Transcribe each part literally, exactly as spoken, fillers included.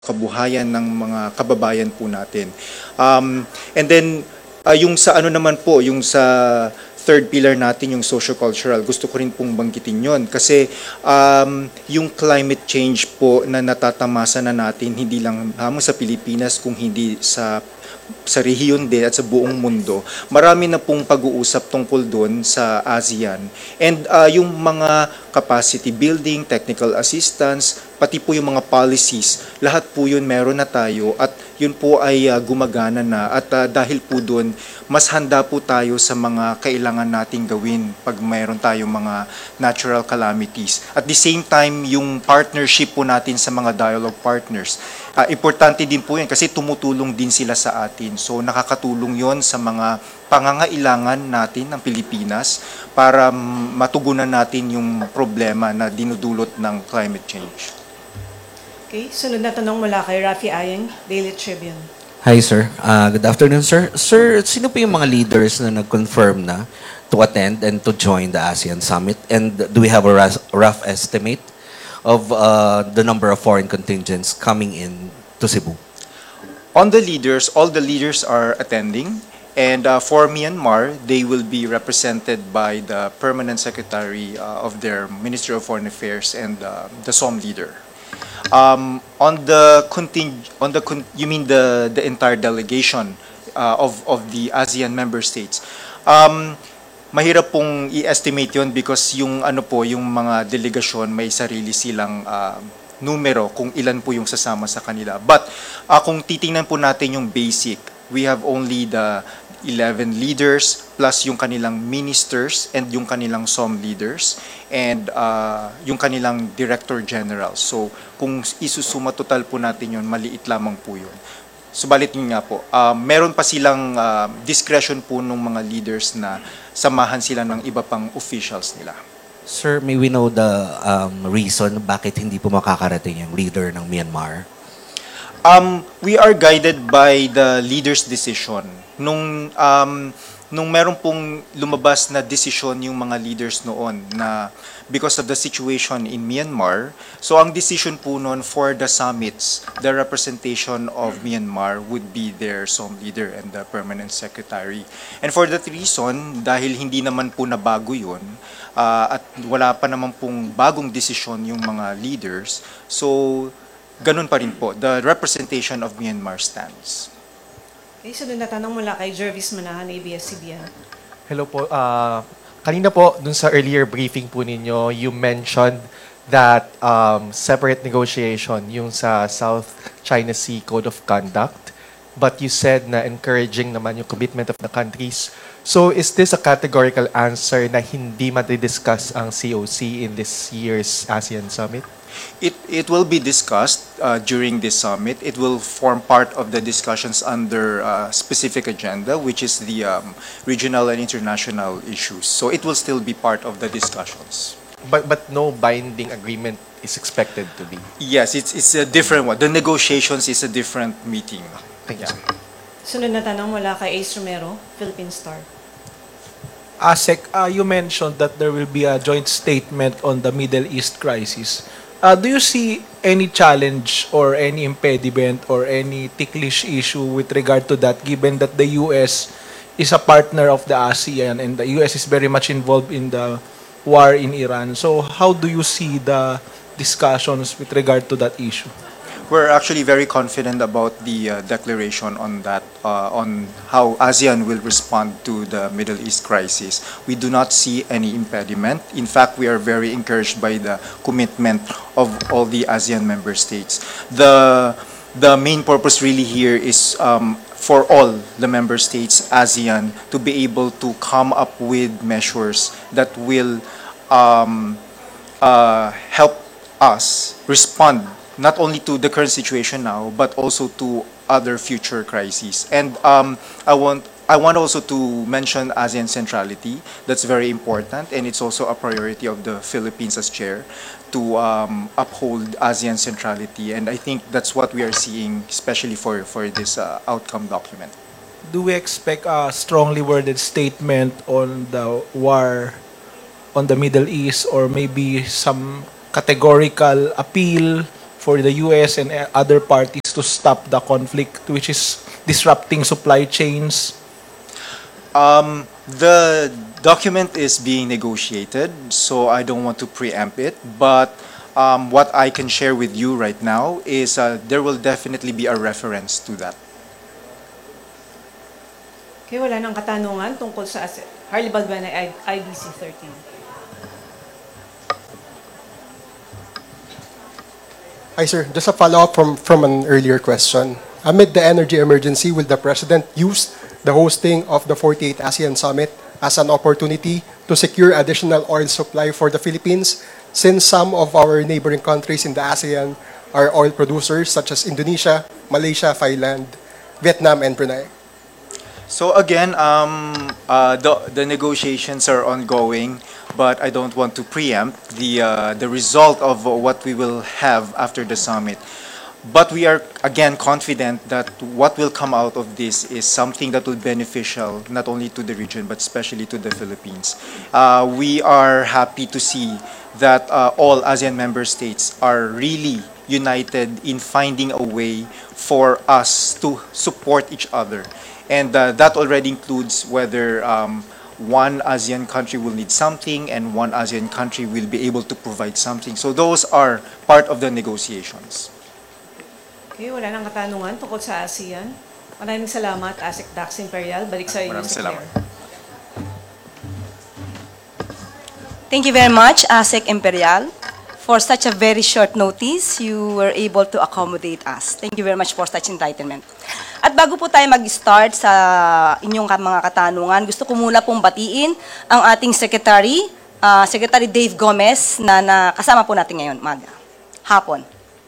kabuhayan ng mga kababayan po natin. Um, and then, uh, yung sa ano naman po, yung sa third pillar natin, yung socio-cultural, gusto ko rin pong banggitin yon kasi um, yung climate change po na natatamasa na natin, hindi lang lamang sa Pilipinas, kung hindi sa sa rehiyon din at sa buong mundo, marami na pong pag-uusap tungkol doon sa ASEAN. And uh, yung mga capacity building, technical assistance, pati po yung mga policies, lahat po yun meron na tayo at yun po ay uh, gumagana na. At uh, dahil po doon, mas handa po tayo sa mga kailangan nating gawin pag mayroon tayong mga natural calamities. At the same time, yung partnership po natin sa mga dialogue partners, uh, importante din po yun kasi tumutulong din sila sa atin. So nakakatulong yon sa mga pangangailangan natin ng Pilipinas para matugunan natin yung problema na dinudulot ng climate change. Okay, sunod na tanong mula kay Rafi Ayeng, Daily Tribune. Hi, sir. Uh, good afternoon, sir. Sir, sino po yung mga leaders na nag-confirm na to attend and to join the ASEAN Summit? And do we have a ras- rough estimate of uh, the number of foreign contingents coming in to Cebu? On the leaders, all the leaders are attending. And uh, for Myanmar, they will be represented by the permanent secretary uh, of their Ministry of Foreign Affairs and uh, the S O M leader. Um, on the conting- on the con- you mean the the entire delegation uh, of of the ASEAN member states. Um, mahirap pong i-estimate yon because yung ano po, yung mga delegasyon may sarili silang uh, numero kung ilan po yung sasama sa kanila. But uh, kung titingnan po natin yung basic, we have only the eleven leaders plus yung kanilang ministers and yung kanilang S O M leaders and uh, yung kanilang director general. So kung isusuma total po natin yun, maliit lamang po yun. Subalit yun nga po, uh, meron pa silang uh, discretion po ng mga leaders na samahan sila ng iba pang officials nila. Sir, may we know the um, reason bakit hindi po makakarating yung leader ng Myanmar? Um, we are guided by the leader's decision. Nung um, nung meron pong lumabas na desisyon yung mga leaders noon na because of the situation in Myanmar, so ang decision po noon for the summits, the representation of Myanmar would be their S O M leader and the permanent secretary. And for that reason, dahil hindi naman po nabago yun, uh, at wala pa naman pong bagong desisyon yung mga leaders, so ganun pa rin po, the representation of Myanmar stands. Okay, sunod na tanong mula kay Jervis Manahan, A B S C B N. Hello po. Uh, kanina po, dun sa earlier briefing po ninyo, you mentioned that um, separate negotiation yung sa South China Sea Code of Conduct. But you said na encouraging naman yung commitment of the countries. So is this a categorical answer na hindi matidiscuss ang C O C in this year's ASEAN Summit? It it will be discussed uh, during this summit. It will form part of the discussions under uh, specific agenda, which is the um, regional and international issues. So it will still be part of the discussions. But but no binding agreement is expected to be. Yes, it's it's a different one. The negotiations is a different meeting. Thank you. Yeah. Sunod na tanong mula kay Ace Romero, Philippine Star. ASEC, uh, you mentioned that there will be a joint statement on the Middle East crisis. Uh, do you see any challenge or any impediment or any ticklish issue with regard to that, given that the U S is a partner of the ASEAN and the U S is very much involved in the war in Iran? So how do you see the discussions with regard to that issue? We're actually very confident about the uh, declaration on that, uh, on how ASEAN will respond to the Middle East crisis. We do not see any impediment. In fact, we are very encouraged by the commitment of all the ASEAN member states. The, the main purpose really here is um, for all the member states, ASEAN, to be able to come up with measures that will um, uh, help us respond not only to the current situation now, but also to other future crises. And um, I want I want also to mention ASEAN centrality. That's very important, and it's also a priority of the Philippines as chair to um, uphold ASEAN centrality. And I think that's what we are seeing, especially for for this uh, outcome document. Do we expect a strongly worded statement on the war on the Middle East, or maybe some categorical appeal for the U S and uh, other parties to stop the conflict, which is disrupting supply chains? Um, the document is being negotiated, so I don't want to preempt it. But um, what I can share with you right now is uh, there will definitely be a reference to that. Okay, wala nang katanungan tungkol sa asset. Harley Balbuena, I- IBC thirteen. Hi, sir. Just a follow-up from, from an earlier question. Amid the energy emergency, will the President use the hosting of the forty-eighth ASEAN Summit as an opportunity to secure additional oil supply for the Philippines, since some of our neighboring countries in the ASEAN are oil producers, such as Indonesia, Malaysia, Thailand, Vietnam, and Brunei? So again, um, uh, the, the negotiations are ongoing, but I don't want to preempt the, uh, the result of what we will have after the summit. But we are, again, confident that what will come out of this is something that will be beneficial not only to the region, but especially to the Philippines. Uh, we are happy to see that uh, all ASEAN member states are really united in finding a way for us to support each other. And uh, that already includes whether um, one ASEAN country will need something and one ASEAN country will be able to provide something. So those are part of the negotiations. Okay, wala nang katanungan tungkol sa ASEAN. Maraming salamat, ASEC Dax Imperial. Balik sa iyo, Maraming Mister salamat. Claire. Thank you very much, ASEC Imperial. For such a very short notice, you were able to accommodate us. Thank you very much for such entitlement. At bago po tayo mag-start sa inyong ka- mga katanungan, gusto ko muna pong batiin ang ating Secretary, ah, Secretary Dave Gomez, na, na kasama po natin ngayon, maga, hapon.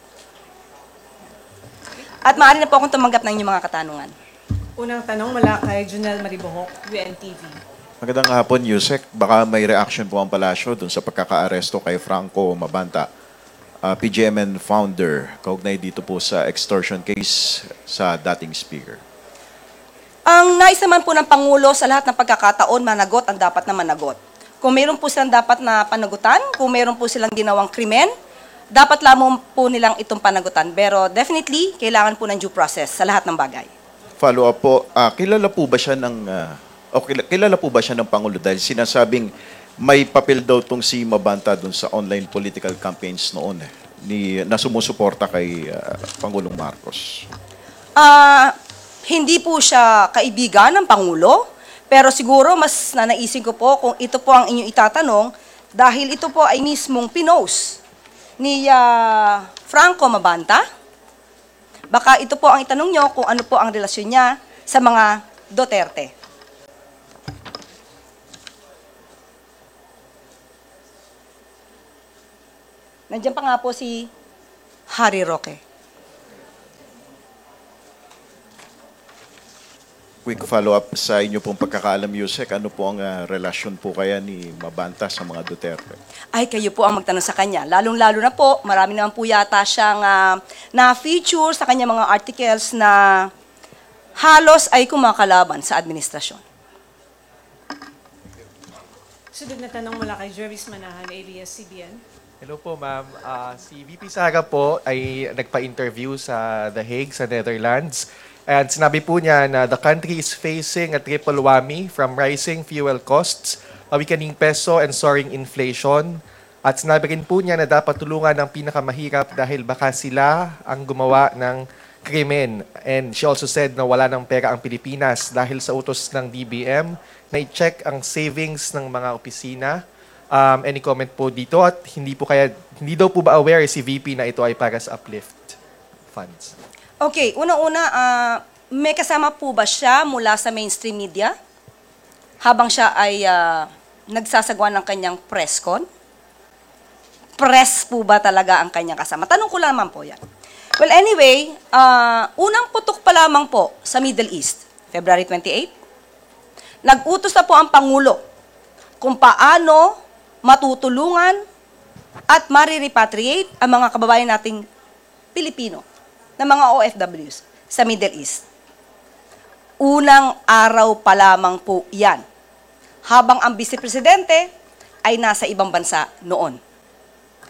At maaari na po akong tumanggap ng inyong mga katanungan. Unang tanong mula kay Junel Maribohok, U N T V. Magandang hapon, Yusek. Baka may reaction po ang palasyo dun sa pagkakaaresto kay Franco Mabanta, uh, P G M N founder, kaugnay dito po sa extortion case sa dating speaker. Ang nais naman po ng Pangulo sa lahat ng pagkakataon, managot ang dapat na managot. Kung mayroon po silang dapat na panagutan, kung mayroon po silang ginawang krimen, dapat lamang po nilang itong panagutan. Pero definitely, kailangan po ng due process sa lahat ng bagay. Follow up po, ah, kilala po ba siya ng ah, o kilala, kilala po ba siya ng Pangulo dahil sinasabing may papel daw tong si Mabanta dun sa online political campaigns noon eh, ni na sumusuporta kay ah, Pangulong Marcos. Ah, hindi po siya kaibigan ng Pangulo, pero siguro mas nanaisin ko po kung ito po ang inyong itatanong dahil ito po ay mismong pinost ni ah, Franco Mabanta. Baka ito po ang itanong nyo kung ano po ang relasyon niya sa mga Duterte. Nandiyan pa nga po si Harry Roque. Quick follow-up sa inyo pong pagkakaalam, Yusek, ano po ang ah, relasyon po kaya ni Mabanta sa mga Duterte? Ay, kayo po ang magtanong sa kanya. Lalong-lalo na po, marami naman po yata siyang ah, na-feature sa kanya mga articles na halos ay kumakalaban sa administrasyon. Sunod na tanong mula kay Jervis Manahan, A B S C B N. Hello po, ma'am. Ah, si V P Sara po ay nagpa-interview sa The Hague, sa Netherlands. And sinabi po niya na the country is facing a triple whammy from rising fuel costs, a weakening peso, and soaring inflation. At sinabi rin po niya na dapat tulungan ng pinakamahirap dahil baka sila ang gumawa ng krimen. And she also said na wala ng pera ang Pilipinas dahil sa utos ng D B M na i-check ang savings ng mga opisina. Um, any comment po dito? At hindi po kaya, hindi daw po ba aware si V P na ito ay para sa uplift funds? Okay, unang-una, ah, may kasama po ba siya mula sa mainstream media habang siya ay ah, nagsasagawa ng kanyang press con? Press po ba talaga ang kanyang kasama? Tanong ko lang naman po yan. Well, anyway, ah, unang putok pa lamang po sa Middle East, February twenty-eighth, nag-utos na po ang Pangulo kung paano matutulungan at marirepatriate ang mga kababayan nating Pilipino na mga O F Ws sa Middle East. Unang araw pa lamang po yan, habang ang Vice Presidente ay nasa ibang bansa noon.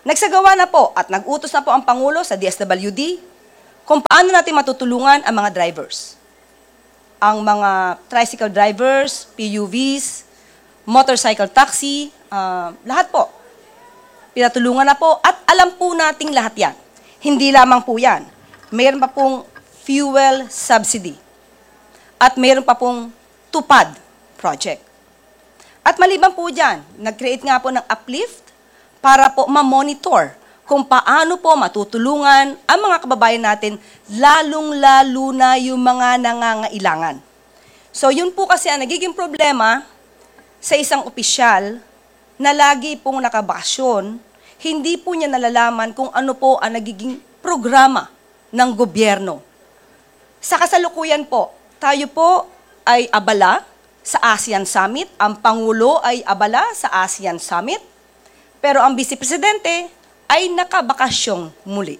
Nagsagawa na po at nag-utos na po ang Pangulo sa D S W D kung paano natin matutulungan ang mga drivers. Ang mga tricycle drivers, P U Vs, motorcycle taxi, ah, lahat po. Pinatulungan na po at alam po nating lahat yan. Hindi lamang po yan. Mayroon pa pong fuel subsidy. At mayroon pa pong tupad project. At maliban po dyan, nag-create nga po ng uplift para po ma-monitor kung paano po matutulungan ang mga kababayan natin, lalong-lalo na yung mga nangangailangan. So yun po kasi ang nagiging problema sa isang opisyal na lagi pong nakabakasyon, hindi po niya nalalaman kung ano po ang nagiging programa ng gobyerno. Sa kasalukuyan po, tayo po ay abala sa ASEAN Summit, ang Pangulo ay abala sa ASEAN Summit, pero ang Vice Presidente ay nakabakasyong muli.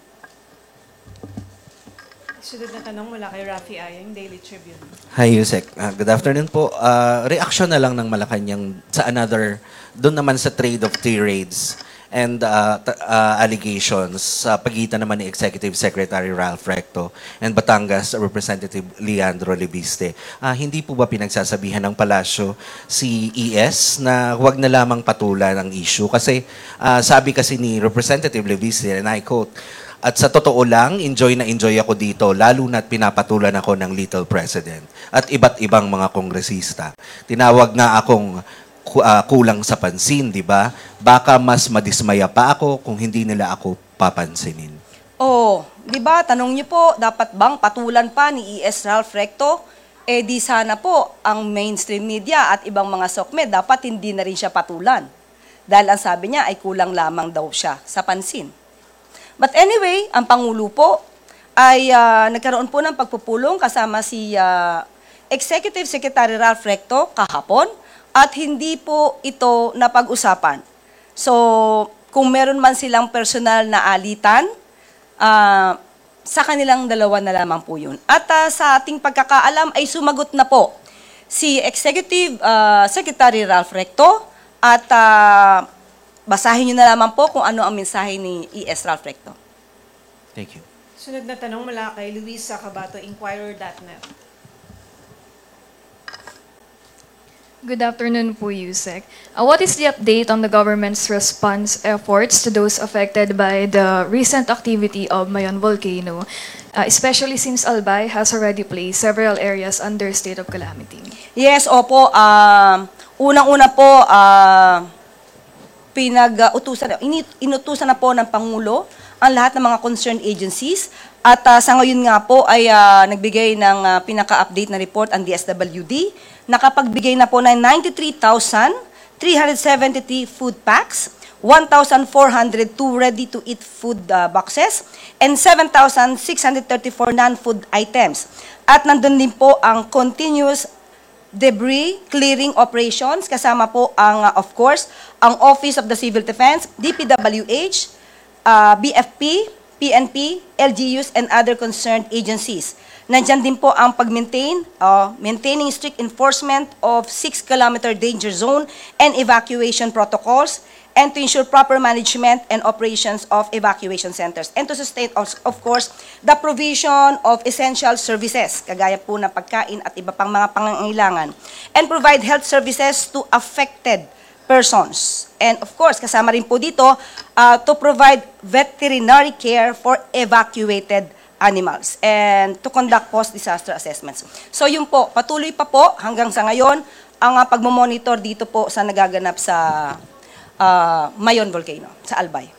Sunod na tanong mula kay Rafi Aying, Daily Tribune. Hi, Yusek. Uh, good afternoon po. Uh, reaction na lang ng Malacanang sa another, doon naman sa trade of tirades and uh, t- uh, allegations sa pagitan naman ni Executive Secretary Ralph Recto and Batangas Representative Leandro Lebiste. Uh, hindi po ba pinagsasabihan ng palasyo si E S na huwag na lamang patulan ang issue? Kasi uh, sabi kasi ni Representative Lebiste, and I quote, "At sa totoo lang, enjoy na enjoy ako dito, lalo na't pinapatulan ako ng Little President at iba't ibang mga kongresista. Tinawag nga akong uh, kulang sa pansin, di ba? Baka mas madismaya pa ako kung hindi nila ako papansinin." Oh, di ba, tanong niyo po, dapat bang patulan pa ni E S Ralph Recto? Eh di sana po ang mainstream media at ibang mga SOCMED dapat hindi na rin siya patulan. Dahil ang sabi niya ay kulang lamang daw siya sa pansin. But anyway, ang Pangulo po ay uh, nagkaroon po ng pagpupulong kasama si uh, Executive Secretary Ralph Recto kahapon at hindi po ito napag-usapan. So, kung meron man silang personal na alitan, uh, sa kanilang dalawa na lamang po yun. At uh, sa ating pagkakaalam ay sumagot na po si Executive uh, Secretary Ralph Recto at uh, basahin nyo na lamang po kung ano ang mensahe ni E S Ralph Recto. Thank you. Sunod na tanong mula kay Luisa Cabato, Inquirer dot net. Good afternoon po, Yusek. Uh, what is the update on the government's response efforts to those affected by the recent activity of Mayon volcano, uh, especially since Albay has already placed several areas under state of calamity? Yes, opo. Uh, unang-una po, uh, pinag-utusan, inutusan na po ng Pangulo ang lahat ng mga concerned agencies at uh, sa ngayon nga po ay uh, nagbigay ng uh, pinaka-update na report ang D S W D. Nakapagbigay na po ng ninety-three thousand three hundred seventy-three food packs, one thousand four hundred two ready-to-eat food uh, boxes, and seven thousand six hundred thirty-four non-food items. At nandun din po ang continuous debris clearing operations, kasama po ang, uh, of course, ang Office of the Civil Defense, D P W H, uh, B F P, P N P, L G Us, and other concerned agencies. Nandyan din po ang pag-maintain, uh, maintaining strict enforcement of six kilometer danger zone and evacuation protocols, and to ensure proper management and operations of evacuation centers, and to sustain, of course, the provision of essential services, kagaya po ng pagkain at iba pang mga pangangailangan, and provide health services to affected persons. And of course, kasama rin po dito, uh, to provide veterinary care for evacuated animals and to conduct post-disaster assessments. So yun po, patuloy pa po hanggang sa ngayon ang uh, pagmamonitor dito po sa nagaganap sa Uh, Mayon volcano, sa Albay.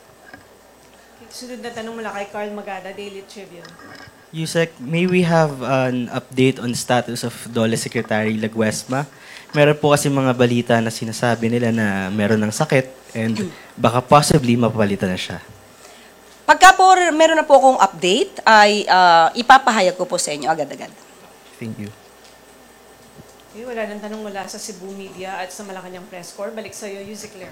Sunod na tanong mula kay Carl Magada, Daily Tribune. Yusek, may we have an update on status of Dole Secretary Laguesma? Meron po kasi mga balita na sinasabi nila na meron ng sakit and baka possibly mapapalitan na siya. Pagka po meron na po akong update, ay uh, ipapahayag ko po sa inyo agad-agad. Thank you. Okay, wala nang tanong mula sa Cebu Media at sa Malacanang Press Corps. Balik sa iyo, Yusek Claire.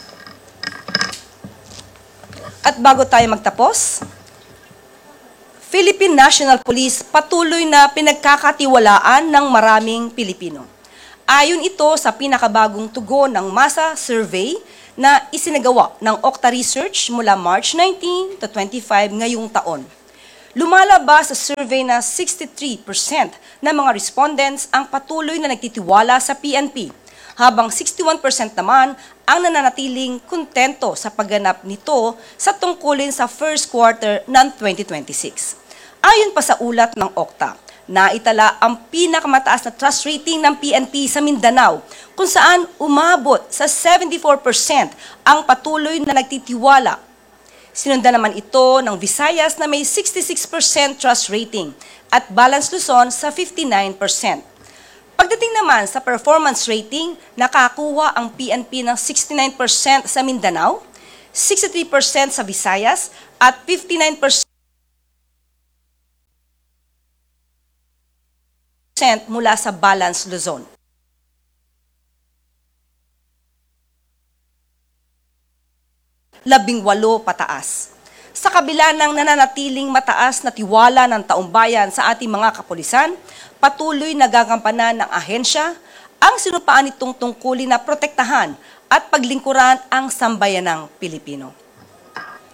At bago tayo magtapos, Philippine National Police patuloy na pinagkakatiwalaan ng maraming Pilipino. Ayon ito sa pinakabagong tugon ng masa survey na isinagawa ng Okta Research mula March nineteen to twenty-five ngayong taon. Lumalabas sa survey na sixty-three percent ng mga respondents ang patuloy na nagtitiwala sa P N P, habang sixty-one percent naman ang nananatiling kontento sa pagganap nito sa tungkulin sa first quarter ng twenty twenty-six. Ayon pa sa ulat ng Okta, naitala ang pinakamataas na trust rating ng P N P sa Mindanao, kung saan umabot sa seventy-four percent ang patuloy na nagtitiwala. Sinundan naman ito ng Visayas na may sixty-six percent trust rating at Balance Luzon sa fifty-nine percent. Pagdating naman sa performance rating, nakakuha ang P N P ng sixty-nine percent sa Mindanao, sixty-three percent sa Visayas at fifty-nine percent mula sa Balance Luzon. Labing walo pataas. Sa kabila ng nananatiling mataas na tiwala ng taong bayan sa ating mga kapulisan, patuloy nagagampanan ng ahensya ang sinupaan nitong tungkulin na protektahan at paglingkuran ang sambayanang Pilipino.